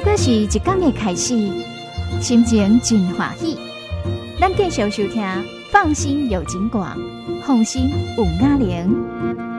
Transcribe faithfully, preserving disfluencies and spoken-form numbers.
果是一天的开始，心情真欢喜。咱继续收听，放心有情广，放心有雅玲。